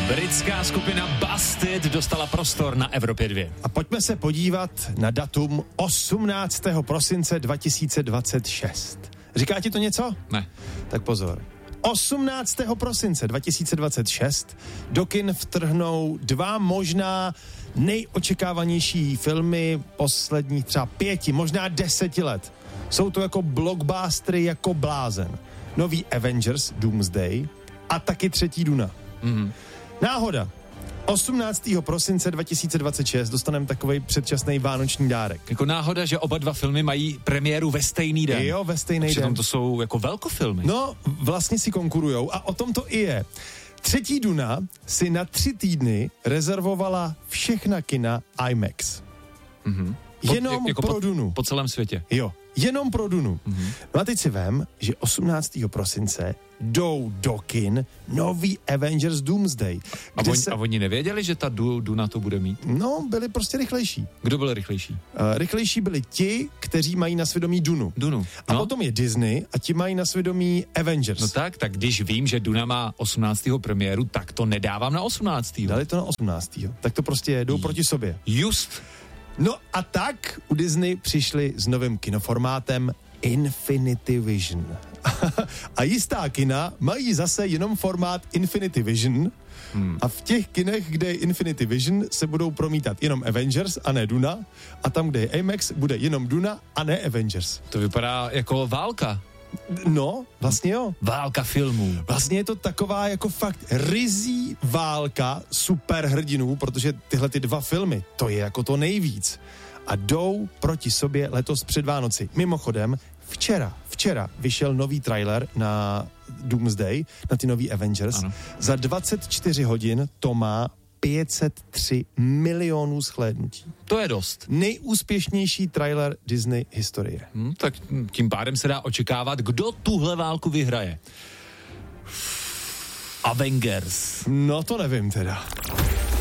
Britská skupina Busted dostala prostor na Evropě 2. A pojďme se podívat na datum 18. prosince 2026. Říká ti to něco? Ne. Tak pozor. 18. prosince 2026 do kin vtrhnou dva možná nejočekávanější filmy posledních třeba 5, možná 10 let. Jsou to jako blockbustery jako blázen. Nový Avengers Doomsday a taky třetí Duna. Náhoda. 18. prosince 2026 dostaneme takovej předčasný vánoční dárek. Jako náhoda, že oba dva filmy mají premiéru ve stejný den. Jo, ve stejný den. Přitom to jsou jako velkofilmy. No, vlastně si konkurujou a o tom to i je. Třetí Duna si na 3 týdny rezervovala všechna kina IMAX. Jenom pro Dunu. Po celém světě. Jo, jenom pro Dunu. No a teď si vem, že 18. prosince jdou do kin nový Avengers Doomsday. A oni nevěděli, že ta Duna to bude mít? No, byli prostě rychlejší. Kdo byl rychlejší? Rychlejší byli ti, kteří mají na svědomí Dunu. A No. potom je Disney a ti mají na svědomí Avengers. No tak když vím, že Duna má 18. premiéru, tak to nedávám na 18. Dali to na 18. Tak to prostě jdou proti sobě. Just. No a tak u Disney přišli s novým kinoformátem Infinity Vision. A jistá kina mají zase jenom formát Infinity Vision a v těch kinech, kde je Infinity Vision, se budou promítat jenom Avengers a ne Duna a tam, kde je IMAX, bude jenom Duna a ne Avengers. To vypadá jako válka. No, vlastně jo. Válka filmů. Vlastně je to taková jako fakt ryzí válka superhrdinů, protože tyhle ty dva filmy, to je jako to nejvíc. A jdou proti sobě letos před Vánoci. Mimochodem, včera vyšel nový trailer na Doomsday, na ty nový Avengers. Ano. Za 24 hodin to má 503 milionů shlédnutí. To je dost. Nejúspěšnější trailer Disney historie. Tak tím pádem se dá očekávat, kdo tuhle válku vyhraje. Avengers. No to nevím teda.